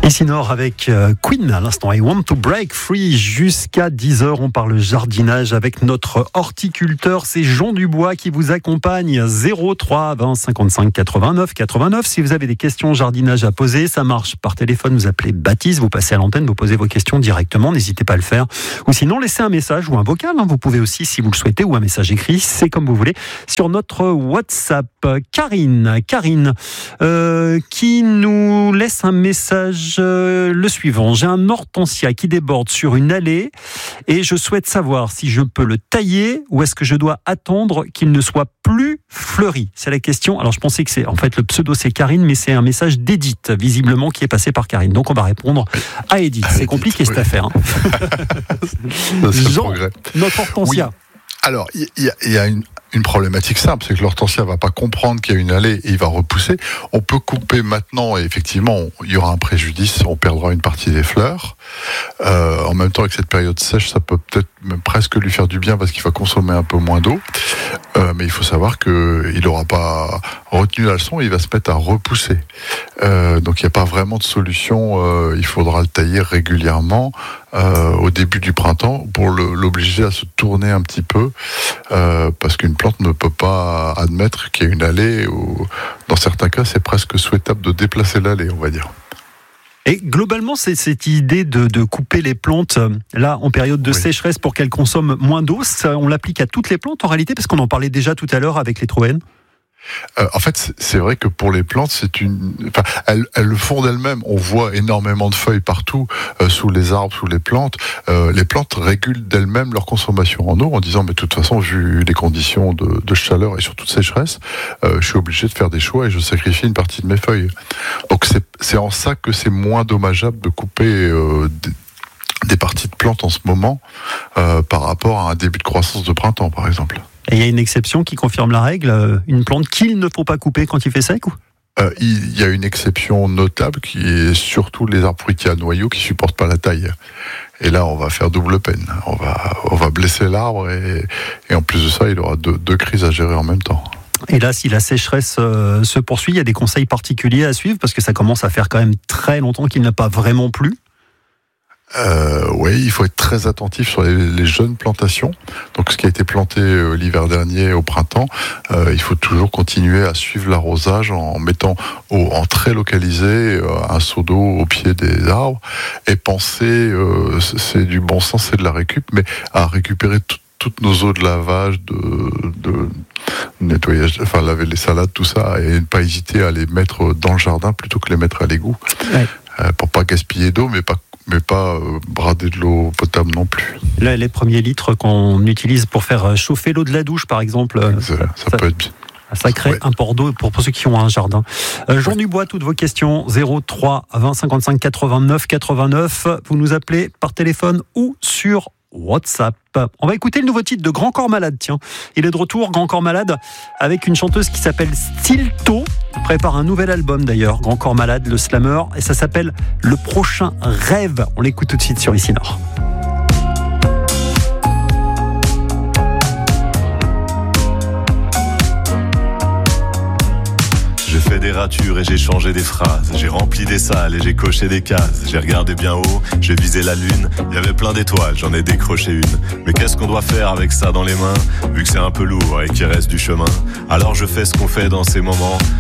Ici Nord avec Queen à l'instant. I want to break free jusqu'à 10h. On parle jardinage avec notre horticulteur. C'est Jean Dubois qui vous accompagne. 03 20 55 89 89. Si vous avez des questions jardinage à poser, ça marche par téléphone. Vous appelez Baptiste, vous passez à l'antenne, vous posez vos questions directement. N'hésitez pas à le faire. Ou sinon, laissez un message ou un vocal. Vous pouvez aussi, si vous le souhaitez, ou un message écrit. C'est comme vous voulez. Sur notre WhatsApp, Karine qui nous laisse un message. Le suivant, j'ai un hortensia qui déborde sur une allée et je souhaite savoir si je peux le tailler ou est-ce que je dois attendre qu'il ne soit plus fleuri. C'est la question. Alors je pensais que le pseudo c'est Karine, mais c'est un message d'Edith visiblement qui est passé par Karine. Donc on va répondre à Edith. C'est compliqué cette affaire. Jean, notre hortensia. Oui. Alors il y a une problématique simple, c'est que l'hortensia va pas comprendre qu'il y a une allée et il va repousser. On peut couper maintenant et effectivement, il y aura un préjudice, on perdra une partie des fleurs. En même temps, avec cette période sèche, ça peut peut-être même presque lui faire du bien parce qu'il va consommer un peu moins d'eau. Mais il faut savoir qu'il n'aura pas retenu la leçon et il va se mettre à repousser. Donc il n'y a pas vraiment de solution. Il faudra le tailler régulièrement au début du printemps pour l'obliger à se tourner un petit peu parce qu'une plante ne peut pas admettre qu'il y ait une allée ou dans certains cas c'est presque souhaitable de déplacer l'allée, on va dire. Et globalement, c'est cette idée de couper les plantes là en période de sécheresse pour qu'elles consomment moins d'eau, on l'applique à toutes les plantes en réalité parce qu'on en parlait déjà tout à l'heure avec les troènes. En fait, c'est vrai que pour les plantes, elles le font d'elles-mêmes. On voit énormément de feuilles partout, sous les arbres, sous les plantes. Les plantes régulent d'elles-mêmes leur consommation en eau en disant, mais de toute façon, vu les conditions de chaleur et surtout de sécheresse, je suis obligé de faire des choix et je sacrifie une partie de mes feuilles. Donc c'est en ça que c'est moins dommageable de couper des parties de plantes en ce moment par rapport à un début de croissance de printemps, par exemple. Et il y a une exception qui confirme la règle, une plante qu'il ne faut pas couper quand il fait sec ou ? Il y a une exception notable qui est surtout les arbres fruitiers à noyaux qui supportent pas la taille. Et là, on va faire double peine. On va blesser l'arbre et en plus de ça, il aura deux crises à gérer en même temps. Et là, si la sécheresse se poursuit, il y a des conseils particuliers à suivre parce que ça commence à faire quand même très longtemps qu'il n'a pas vraiment plu. Oui, il faut être très attentif sur les jeunes plantations. Donc, ce qui a été planté l'hiver dernier au printemps, il faut toujours continuer à suivre l'arrosage en mettant en très localisé un seau d'eau au pied des arbres et penser, c'est du bon sens, c'est de la récup, mais à récupérer toutes nos eaux de lavage, de nettoyage, enfin laver les salades, tout ça, et ne pas hésiter à les mettre dans le jardin plutôt que les mettre à l'égout, pour pas gaspiller d'eau, mais pas brader de l'eau potable non plus. Là, les premiers litres qu'on utilise pour faire chauffer l'eau de la douche, par exemple, ça peut être bien. Ça crée un port d'eau pour ceux qui ont un jardin. Jean Dubois, toutes vos questions, 03 20 55 89 89. Vous nous appelez par téléphone ou sur WhatsApp. On va écouter le nouveau titre de Grand Corps Malade. Tiens, il est de retour, Grand Corps Malade, avec une chanteuse qui s'appelle Stilto. Prépare un nouvel album d'ailleurs, Grand Corps Malade, le slammer, et ça s'appelle Le Prochain Rêve. On l'écoute tout de suite sur Ici Nord. J'ai fait des ratures et j'ai changé des phrases. J'ai rempli des salles et j'ai coché des cases. J'ai regardé bien haut, j'ai visé la lune. Il y avait plein d'étoiles, j'en ai décroché une. Mais qu'est-ce qu'on doit faire avec ça dans les mains, vu que c'est un peu lourd et qu'il reste du chemin? Alors je fais ce qu'on fait dans ces moments.